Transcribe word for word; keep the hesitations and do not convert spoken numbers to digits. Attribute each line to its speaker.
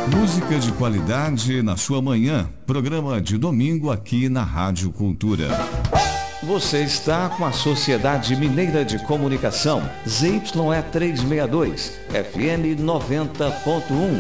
Speaker 1: Música de qualidade na sua manhã. Programa de domingo aqui na Rádio Cultura. Você está com a Sociedade Mineira de Comunicação, Z Y E trezentos e sessenta e dois, F M noventa ponto um.